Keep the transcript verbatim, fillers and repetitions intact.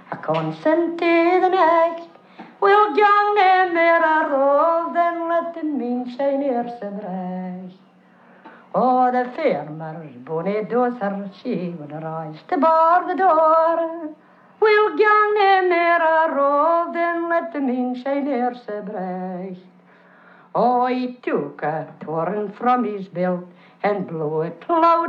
a consent i the next. We'll gang nae meer a rove than let the mean shine ears a breast. Oh, the farmer's bonny daughter, she would rise to bar the door. We'll gang nae meer a rove than let the mean shine ears a breast. Oh, he took a torn from his belt and blew it loud